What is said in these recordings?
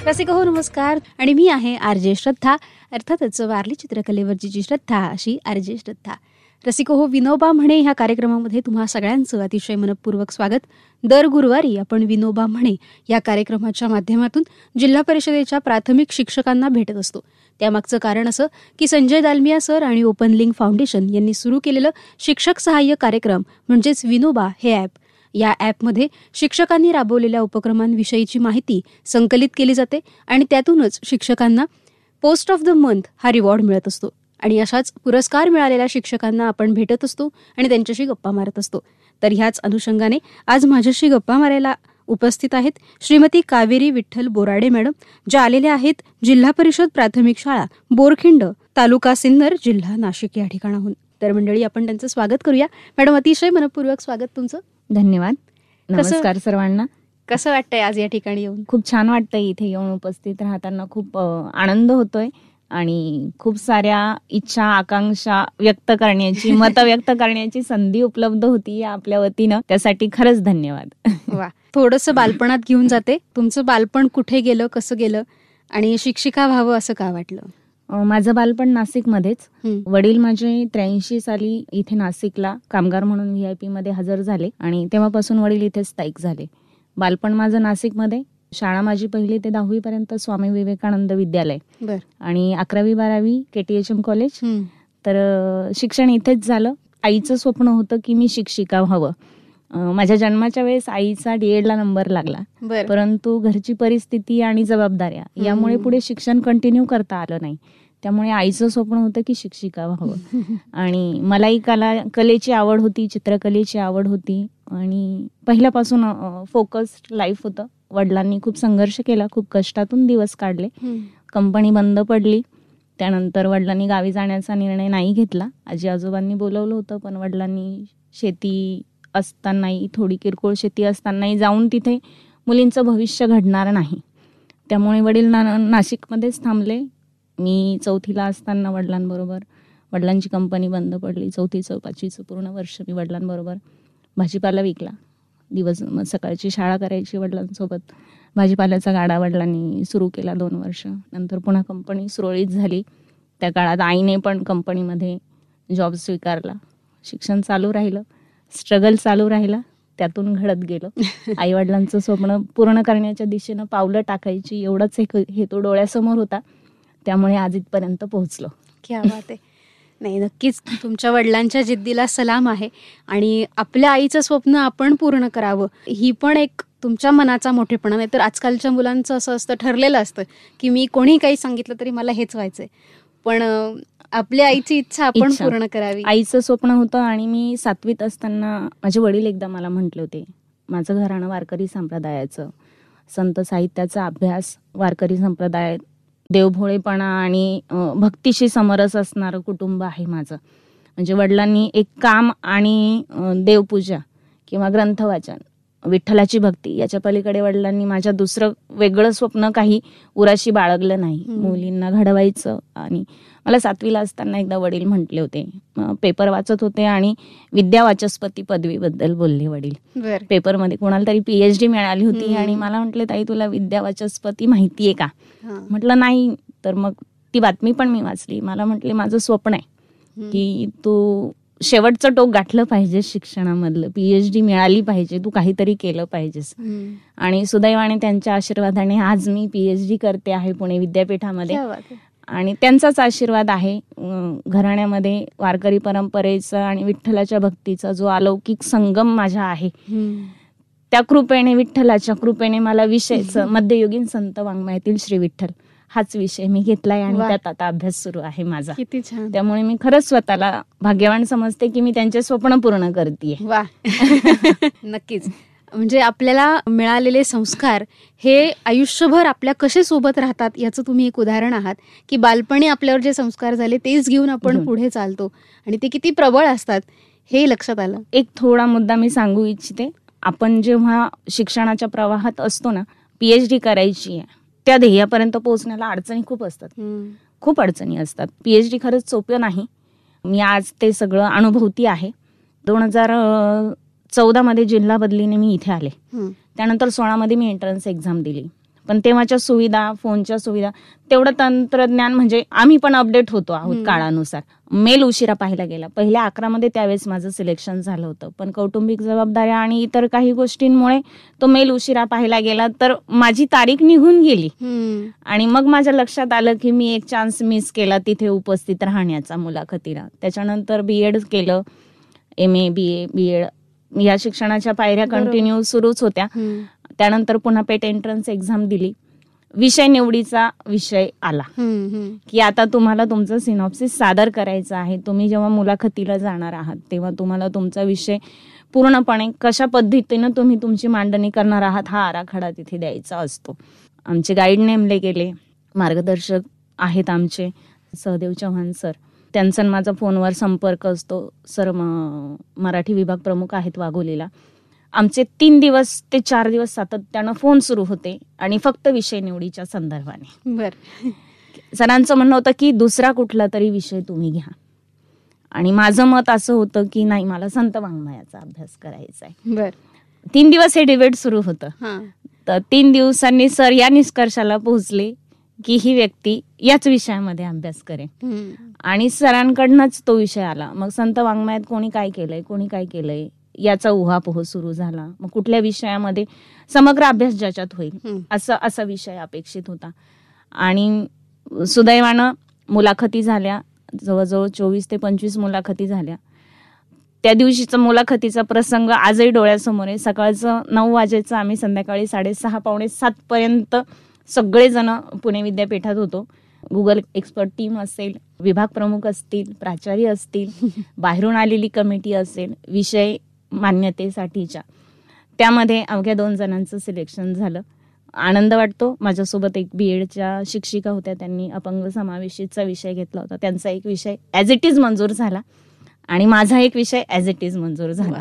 रसिक हो नमस्कार. आणि मी आहे आर.जे. श्रद्धा, अर्थातच वारली चित्रकलेवरची जी श्रद्धा अशी आर.जे. श्रद्धा. रसिक हो विनोबा म्हणे ह्या कार्यक्रमामध्ये तुम्हा सगळ्यांचं अतिशय मनपूर्वक स्वागत. दर गुरुवारी आपण विनोबा म्हणे या कार्यक्रमाच्या माध्यमातून जिल्हा परिषदेच्या प्राथमिक शिक्षकांना भेटत असतो. त्यामागचं कारण असं की संजय दालमिया सर आणि ओपन लिंक फाउंडेशन यांनी सुरू केलेलं शिक्षक सहाय्य कार्यक्रम म्हणजेच विनोबा हे ॲप. या ॲपमध्ये शिक्षकांनी राबवलेल्या उपक्रमांविषयीची माहिती संकलित केली जाते आणि त्यातूनच शिक्षकांना पोस्ट ऑफ द मंथ हा रिवॉर्ड मिळत असतो. आणि अशाच पुरस्कार मिळालेल्या शिक्षकांना आपण भेटत असतो आणि त्यांच्याशी गप्पा मारत असतो. तर ह्याच अनुषंगाने आज माझ्याशी गप्पा मारायला उपस्थित आहेत श्रीमती कावेरी विठ्ठल बोराडे मॅडम, ज्या आलेल्या आहेत जिल्हा परिषद प्राथमिक शाळा बोरखिंड, तालुका सिन्नर, जिल्हा नाशिक या ठिकाणाहून. तर मंडळी, आपण त्यांचं स्वागत करूया. मॅडम, अतिशय मनपूर्वक स्वागत तुमचं. धन्यवाद. नमस्कार सर्वांना. कसं वाटतंय आज या ठिकाणी येऊन? खूप छान वाटतंय. इथे येऊन उपस्थित राहताना खूप आनंद होतोय आणि खूप साऱ्या इच्छा आकांक्षा व्यक्त करण्याची मत व्यक्त करण्याची संधी उपलब्ध होती आपल्या वतीनं. त्यासाठी खरंच धन्यवाद. वा. थोडंसं बालपणात घेऊन जाते. तुमचं बालपण कुठे गेलं, कसं गेलं आणि शिक्षिका व्हावं असं का वाटलं? माझं बालपण नाशिकमध्येच. वडील माझे 83 साली इथे नाशिकला कामगार म्हणून VIP मध्ये हजर झाले आणि तेव्हापासून वडील इथे स्थायिक झाले. बालपण माझं नाशिकमध्ये. शाळा माझी 1ली ते 10वी पर्यंत स्वामी विवेकानंद विद्यालय आणि 11वी 12वी KTHM कॉलेज. तर शिक्षण इथेच झालं. आईचं स्वप्न होतं की मी शिक्षिका व्हावं. माझ्या जन्माच्या वेळेस आईचा D.Ed ला नंबर लागला, परंतु घरची परिस्थिती आणि जबाबदाऱ्या यामुळे पुढे शिक्षण कंटिन्यू करता आलं नाही. त्यामुळे आईचं स्वप्न होतं की शिक्षिका व्हावं. आणि मलाही कलेची आवड होती, चित्रकलेची आवड होती आणि पहिल्यापासून फोकस्ड लाईफ होतं. वडिलांनी खूप संघर्ष केला, खूप कष्टातून दिवस काढले. कंपनी बंद पडली. त्यानंतर वडिलांनी गावी जाण्याचा निर्णय नाही घेतला. आजी आजोबांनी बोलवलं होतं, पण वडिलांनी शेती असतानाही, थोडी किरकोळ शेती असतानाही जाऊन तिथे मुलींचं भविष्य घडणार नाही. त्यामुळे वडील नाशिकमध्येच थांबले. मी 4थीला असताना वडिलांची कंपनी बंद पडली. 4थीचं 5वीचं पूर्ण वर्ष मी वडिलांबरोबर भाजीपाला विकला. सकाळची शाळा करायची वडिलांसोबत. भाजीपाल्याचा गाडा वडिलांनी सुरू केला 2 वर्ष. नंतर पुन्हा कंपनी सुरळीत झाली. त्या काळात आईने पण कंपनीमध्ये जॉब स्वीकारला. शिक्षण चालू राहिलं, स्ट्रगल चालू राहिला, त्यातून घडत गेलो. आई वडिलांचं स्वप्न पूर्ण करण्याच्या दिशेनं पावलं टाकायची एवढाच एक हेतू डोळ्यासमोर होता. त्यामुळे आज इथपर्यंत पोहोचलो. क्या बात आहे. नाही, नक्कीच तुमच्या वडिलांच्या जिद्दीला सलाम आहे. आणि आपल्या आईचं स्वप्न आपण पूर्ण करावं ही पण एक तुमच्या मनाचा मोठेपणा. नाही तर आजकालच्या मुलांचं असं असतं, ठरलेलं असतं की मी कोणी काही सांगितलं तरी मला हेच व्हायचंय. पण आपल्या आईची इच्छा आपण पूर्ण करावी. आईचं स्वप्न होतं. आणि मी 7वीत असताना माझे वडील एकदा मला म्हटले होते, माझं घराणं वारकरी संप्रदायाचं, संत साहित्याचा अभ्यास, वारकरी संप्रदाय, देवभोळेपणा आणि भक्तीशी समरस असणारं कुटुंब आहे माझं. म्हणजे वडिलांनी एक काम आणि देवपूजा किंवा ग्रंथवाचन, विठ्ठलाची भक्ती याच्या पलीकडे वडिलांनी माझ्या दुसरं वेगळं स्वप्न काही उराशी बाळगलं नाही. मुलींना घडवायचं. आणि मला 7वीला असताना एकदा वडील म्हटले होते, पेपर वाचत होते आणि विद्यावाचस्पती पदवीबद्दल बोलले वडील. पेपरमध्ये कोणाला तरी PhD मिळाली होती आणि मला म्हटले, ताई तुला विद्यावाचस्पती माहितीये का? म्हटलं नाही. तर मग ती बातमी पण मी वाचली. मला म्हटले, माझं स्वप्न आहे की तू शेवटचं टोक गाठलं पाहिजे शिक्षणामधलं, PhD मिळाली पाहिजे, तू काहीतरी केलं पाहिजेस. आणि सुदैवाने त्यांच्या आशीर्वादाने आज मी PhD करते आहे पुणे विद्यापीठामध्ये. आणि त्यांचाच आशीर्वाद आहे. घराण्यामध्ये वारकरी परंपरेचा आणि विठ्ठलाच्या भक्तीचा जो अलौकिक संगम माझ्या आहे, त्या कृपेने, विठ्ठलाच्या कृपेने मला विषयचं मध्ययुगीन संत वाङ्मयातील श्री विठ्ठल हाच विषय मी घेतलाय आणि त्यात आता अभ्यास सुरू आहे माझा. किती छान. त्यामुळे मी खरंच स्वतःला भाग्यवान समजते की मी त्यांचे स्वप्न पूर्ण करते. वा. नक्कीच. म्हणजे आपल्याला मिळालेले संस्कार हे आयुष्यभर आपल्या कसे सोबत राहतात याचं तुम्ही एक उदाहरण आहात. की बालपणी आपल्यावर जे संस्कार झाले तेच घेऊन आपण पुढे चालतो आणि ते किती प्रबळ असतात हे लक्षात आलं. एक थोडा मुद्दा मी सांगू इच्छिते. आपण जेव्हा शिक्षणाच्या प्रवाहात असतो ना, PhD करायची आहे, त्या ध्येयापर्यंत पोहोचण्याला अडचणी खूप असतात. खूप अडचणी असतात. PhD खरंच सोपं नाही. मी आज ते सगळं अनुभवती आहे. 2014 मध्ये जिल्हा बदलीने मी इथे आले. त्यानंतर 16 मध्ये मी एंट्रन्स एक्झाम दिली. पण तेव्हाच्या सुविधा, फोनच्या सुविधा, तेवढं तंत्रज्ञान म्हणजे आम्ही पण अपडेट होतो आहोत काळानुसार. मेल उशिरा पाहायला गेला. पहिल्या 11 मध्ये त्यावेळेस माझं सिलेक्शन झालं होतं, पण कौटुंबिक जबाबदाऱ्या आणि इतर काही गोष्टींमुळे तो मेल उशिरा पाहायला गेला, तर माझी तारीख निघून गेली. आणि मग माझ्या लक्षात आलं की मी एक चान्स मिस केला तिथे उपस्थित राहण्याचा मुलाखतीला. त्याच्यानंतर BEd केलं, MA, BA, BEd या शिक्षणाच्या पायऱ्या कंटिन्यू सुरूच होत्या. त्यानंतर पुन्हा पेट एंट्रन्स एक्झाम दिली. विषय निवडीचा विषय आला की आता तुम्हाला तुमचं सिनॉप्सिस सादर करायचं आहे. तुम्ही जेव्हा मुलाखतीला जाणार आहात तेव्हा तुम्हाला तुमचा विषय पूर्णपणे कशा पद्धतीनं तुम्ही तुमची मांडणी करणार आहात हा आराखडा तिथे द्यायचा असतो. आमचे गाईड नेमले गेले, मार्गदर्शक आहेत आमचे सहदेव चव्हाण सर. त्यांचा माझा फोनवर संपर्क असतो. सर मराठी विभाग प्रमुख आहेत वाघोलीला. आमचे 3 दिवस ते 4 दिवस सातत्यानं फोन सुरू होते आणि फक्त विषय निवडीच्या संदर्भाने. सरांचं म्हणणं होतं की दुसरा कुठला तरी विषय तुम्ही घ्या, आणि माझं मत असं होतं की नाही, मला संत वाङ्मयाचा अभ्यास करायचा आहे. 3 दिवस हे डिबेट सुरू होतं. तर 3 दिवसांनी सर या निष्कर्षाला पोहोचले की ही व्यक्ती याच विषयामध्ये अभ्यास करेल, आणि सरांकडनंच तो विषय आला. मग संत वाङ्मयात कोणी काय केलंय याचा उहापोह सुरू झाला. मग कुठल्या विषयामध्ये समग्र अभ्यास ज्याच्यात होईल असा विषय अपेक्षित होता. आणि सुदैवानं मुलाखती झाल्या, जवळजवळ 24 ते 25 मुलाखती झाल्या. त्या दिवशीचा मुलाखतीचा प्रसंग आजही डोळ्यासमोर आहे. सकाळचं 9 वाजेचं आम्ही संध्याकाळी 6:30 पावणे 7 पर्यंत सगळेजण पुणे विद्यापीठात होतो. गुगल एक्सपर्ट टीम असेल, विभाग प्रमुख असतील, प्राचार्य असतील, बाहेरून आलेली कमिटी असेल, विषय मान्यतेसाठीच्या. त्यामध्ये अवघ्या 2 जणांचं सिलेक्शन झालं. आनंद वाटतो. माझ्यासोबत एक BEdच्या शिक्षिका होत्या, त्यांनी अपंग समावेशीचा विषय घेतला होता. त्यांचा एक विषय ॲज इट इज मंजूर झाला आणि माझा एक विषय ॲज इट इज मंजूर झाला.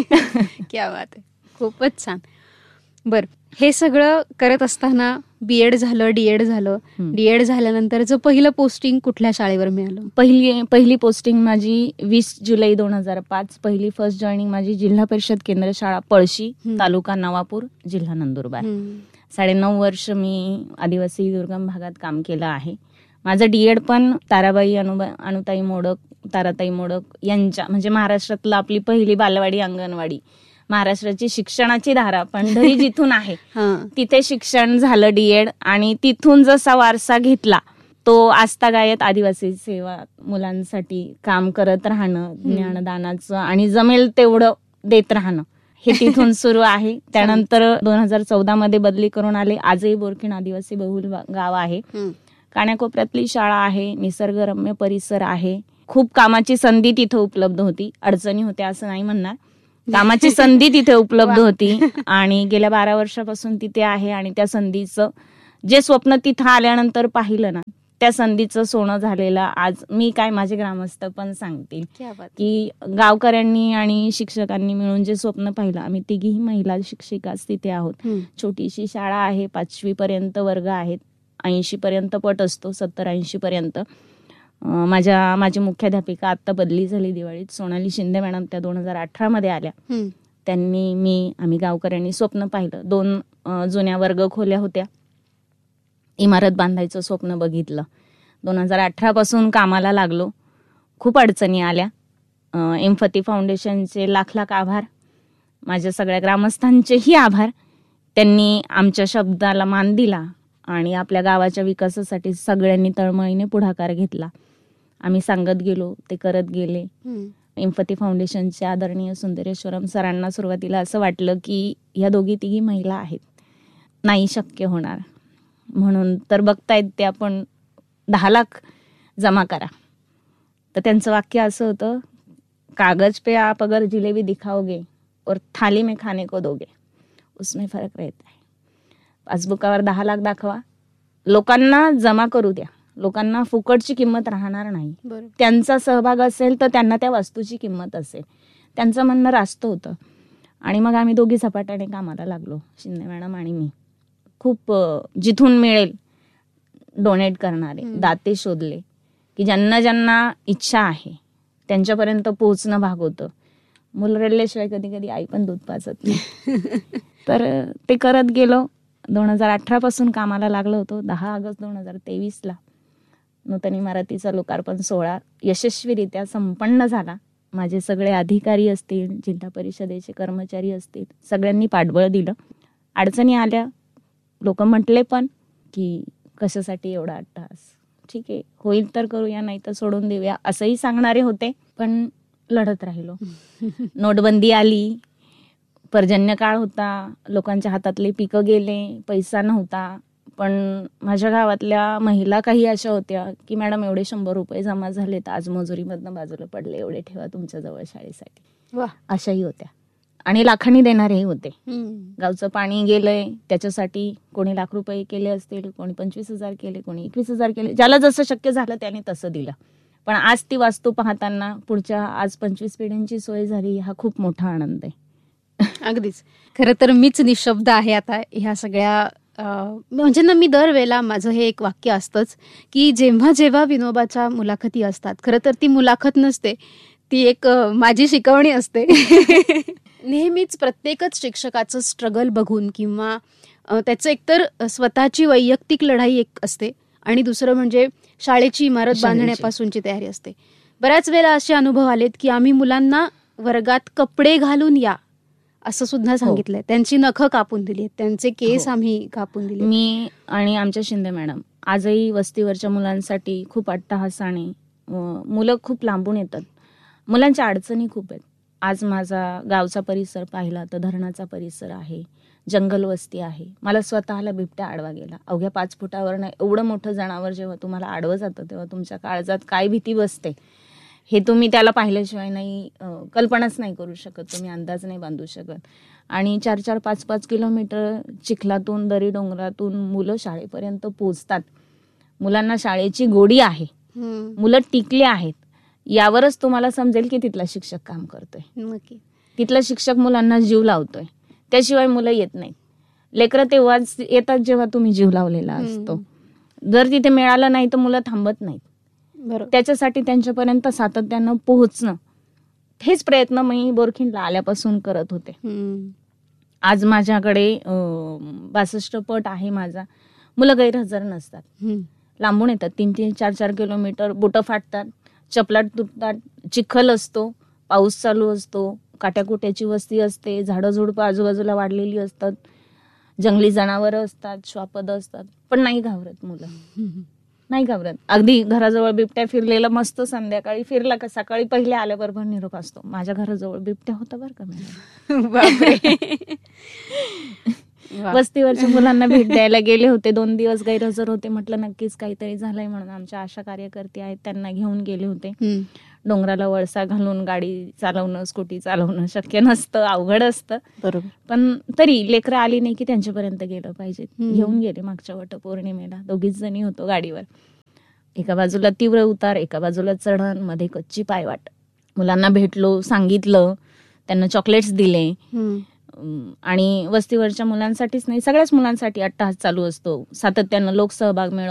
क्या बात आहे, खूपच छान. बर, हे सगळं करत असताना BEd झालं, DEd झालं. DEd झाल्यानंतरचं पहिलं पोस्टिंग कुठल्या शाळेवर मिळालं? पहिली पोस्टिंग माझी 20 जुलै 2005. पहिली फर्स्ट जॉईनिंग माझी जिल्हा परिषद केंद्र शाळा पळशी, तालुका नवापूर, जिल्हा नंदुरबार. 9.5 वर्ष मी आदिवासी दुर्गम भागात काम केलं आहे. माझं DEd पण ताराबाई अनुताई मोडक, ताराताई मोडक यांच्या, म्हणजे महाराष्ट्रातलं आपली पहिली बालवाडी अंगणवाडी, महाराष्ट्राची शिक्षणाची धारा पंढरी जिथून आहे तिथे शिक्षण झालं DEd. आणि तिथून जसा वारसा घेतला तो आस्थागायत आदिवासी सेवा मुलांसाठी काम करत राहणं, ज्ञानदानाचं आणि जमेल तेवढं देत राहणं, हे तिथून सुरू आहे. त्यानंतर 2014 मध्ये बदली करून आले. आजही बोरखेड आदिवासी बहुल गाव आहे. काण्याकोपऱ्यातली शाळा आहे, निसर्गरम्य परिसर आहे. खूप कामाची संधी तिथे उपलब्ध होती. अडचणी होत्या असं नाही म्हणणार, कामाची संधी तिथे उपलब्ध होती आणि गेल्या 12 वर्षापासून तिथे आहे. आणि त्या संधीचं जे स्वप्न तिथं आल्यानंतर पाहिलं ना, त्या संधीचं सोनं झालेलं आज मी काय, माझे ग्रामस्थ पण सांगतील की गावकऱ्यांनी आणि शिक्षकांनी मिळून जे स्वप्न पाहिलं. आम्ही 3घी महिला शिक्षिकाच तिथे आहोत. छोटीशी शाळा आहे, 5वी पर्यंत वर्ग आहेत, 80 पर्यंत पट असतो, 70-80 पर्यंत. माझी मुख्याध्यापिका आत्ता बदली झाली दिवाळीत, सोनाली शिंदे मॅडम, त्या 2018 मध्ये आल्या. आम्ही गावकऱ्यांनी स्वप्न पाहिलं. 2 जुन्या वर्ग खोल्या होत्या, इमारत बांधायचं स्वप्न बघितलं. 2018 पासून कामाला लागलो. खूप अडचणी आल्या. एम्पथी फाउंडेशनचे लाख आभार, माझ्या सगळ्या ग्रामस्थांचेही आभार. त्यांनी आमच्या शब्दाला मान दिला आणि आपल्या गावाच्या विकासासाठी सगळ्यांनी तळमळीने पुढाकार घेतला. आम्ही सांगत गेलो, ते करत गेले. एम्पथी फाउंडेशनचे आदरणीय सुंदरेश्वरम सरांना सुरुवातीला असं वाटलं की ह्या 2-3 महिला आहेत, नाही शक्य होणार, म्हणून तर बघतायत ते आपण 10 लाख जमा करा. तर त्यांचं वाक्य असं होतं, कागज पे आप अगर जिलेबी दिखाओगे और थाली में खाने को दोगे उसमें फरक रहता है. पासबुकावर 10 लाख दाखवा, लोकांना जमा करू द्या, लोकांना फुकटची किंमत राहणार नाही. त्यांचा सहभाग असेल तर त्यांना त्या वस्तूची किंमत असेल. त्यांचं म्हणणं रास्त होतं. आणि मग आम्ही 2घी झपाट्याने कामाला लागलो, शिंदे मॅडम आणि मी. खूप जिथून मिळेल डोनेट करणारे दाते शोधले की ज्यांना इच्छा आहे त्यांच्यापर्यंत पोहोचणं भाग होतं. मुलं रडल्याशिवाय कधी कधी आई पण दूध पाजत नाही. तर ते करत गेलो. 2018 पासून कामाला लागलो होतो. 10 ऑगस्ट 2023ला नूतन इमारतीचा लोकार्पण सोहळा यशस्वीरित्या संपन्न झाला. माझे सगळे अधिकारी असतील, जिल्हा परिषदेचे कर्मचारी असतील, सगळ्यांनी पाठबळ दिलं. अडचणी आल्या, लोक म्हटले पण की कशासाठी एवढा अट्टहास, ठीक आहे होईल तर करूया, नाही तर सोडून देऊया, असंही सांगणारे होते. पण लढत राहिलो. नोटबंदी आली, पर्जन्य काळ होता, लोकांच्या हातातले पिकं गेले, पैसा नव्हता. पण माझ्या गावातल्या महिला काही अशा होत्या की मॅडम एवढे 100 रुपये जमा झाले तर आज मजुरीमधनं बाजूला पडले, एवढे ठेवा तुमच्याजवळ शाळेसाठी. अशाही होत्या आणि लाखांनी देणारेही होते. गावचं पाणी गेलंय त्याच्यासाठी कोणी लाख रुपये केले असतील, कोणी 25,000 केले, कोणी 21,000 केले, ज्याला जसं शक्य झालं त्याने तसं दिलं. पण आज ती वास्तू पाहताना पुढच्या आज 25 पिढ्यांची सोय झाली, हा खूप मोठा आनंद आहे. अगदीच. खरं तर मीच निशब्द आहे आता ह्या सगळ्या म्हणजे ना, मी दरवेळेला माझं हे एक वाक्य असतंच की जेव्हा जेव्हा विनोबाच्या मुलाखती असतात, खरं तर ती मुलाखत नसते, ती एक माझी शिकवणी असते. नेहमीच प्रत्येकच शिक्षकाचं स्ट्रगल बघून किंवा त्याचं एकतर स्वतःची वैयक्तिक लढाई एक असते आणि दुसरं म्हणजे शाळेची इमारत बांधण्यापासूनची तयारी असते. बऱ्याच वेळेला असे अनुभव आलेत की आम्ही मुलांना वर्गात कपडे घालून या असं सुद्धा सांगितलंय. त्यांची नखं कापून दिली, त्यांचे केस आम्ही कापून दिले. मी आणि आमच्या शिंदे मॅडम आजही वस्तीवरच्या मुलांसाठी खूप अट्टहासाने, मुलं खूप लांबून येतात, मुलांच्या अडचणी खूप आहेत. आज माझा गावचा परिसर पाहिला तर धरणाचा परिसर आहे, जंगल वस्ती आहे. मला स्वतःला बिबट्या आडवा गेला. अवघ्या 5 फुटावर एवढं मोठं जनावर जेव्हा तुम्हाला आडवं जातं तेव्हा तुमच्या काळजात काय भीती बसते हे तुम्ही त्याला पाहिल्याशिवाय नाही, कल्पनाच नाही करू शकत, तुम्ही अंदाज नाही बांधू शकत. आणि 4-4, 5-5 किलोमीटर चिखलातून, दरी डोंगरातून मुलं शाळेपर्यंत पोहोचतात. मुलांना शाळेची गोडी आहे, मुलं टिकले आहेत. यावरच तुम्हाला समजेल की तिथला शिक्षक काम करतोय, तिथला शिक्षक मुलांना जीव लावतोय. त्याशिवाय मुलं येत नाहीत. लेकरं तेव्हाच येतात जेव्हा तुम्ही जीव लावलेला असतो. जर तिथे मिळालं नाही तर मुलं थांबत नाहीत. त्याच्यासाठी त्यांच्यापर्यंत सातत्यानं पोहोचणं, हेच प्रयत्न मी बोरखिंडला आल्यापासून करत होते. आज माझ्याकडे 62 पट आहे माझा. मुलं गैरहजर नसतात, लांबून येतात, 3-3, 4-4 किलोमीटर. बोटं फाटतात, चपला तुटतात, चिखल असतो, पाऊस चालू असतो, काट्याकुट्याची वस्ती असते, झाडं झुडपं आजूबाजूला वाढलेली असतात, जंगली जनावरं असतात, श्वापद असतात, पण नाही घाबरत मुलं, नाही घाबरत. अगदी घराजवळ बिबट्या फिरलेला मस्त संध्याकाळी फिरला का सकाळी पहिले आल्याबरोबर निरोप असतो, माझ्या घराजवळ बिबट्या होता बरं का मॅडम. वस्तीवरच्या मुलांना भेट द्यायला गेले होते, 2 दिवस गैरहजर होते. म्हटलं नक्कीच काहीतरी झालंय म्हणून आमच्या आशा कार्यकर्ते आहेत त्यांना घेऊन गेले होते. डोंगराला वळसा घालून गाडी चालवणं, स्कूटी चालवणं शक्य नसतं, अवघड असतं. बरोबर. पण तरी लेकरं आली नाही की त्यांच्यापर्यंत गेलं पाहिजे. घेऊन गेले. मागच्या वटपौर्णिमेला 2घीच जणी होतो गाडीवर. एका बाजूला तीव्र उतार, एका बाजूला चढण, मध्ये कच्ची पायवाट. मुलांना भेटलो, सांगितलं, त्यांना चॉकलेट्स दिले. आणि वस्तीवरच्या मुलांसाठीच नाही, सगळ्याच मुलांसाठी अट्टहास चालू असतो. सातत्यानं लोकसहभाग मिळवणं,